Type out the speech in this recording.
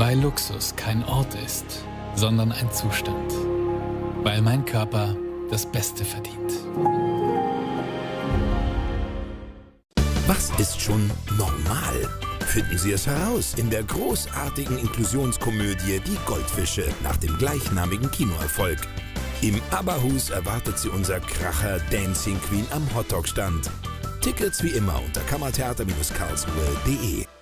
Weil Luxus kein Ort ist, sondern ein Zustand. Weil mein Körper das Beste verdient. Was ist schon normal? Finden Sie es heraus in der großartigen Inklusionskomödie Die Goldfische nach dem gleichnamigen Kinoerfolg. Im ABBA-Hus erwartet Sie unser Kracher Dancing Queen am Hotdog-Stand. Tickets wie immer unter kammertheater-karlsruhe.de.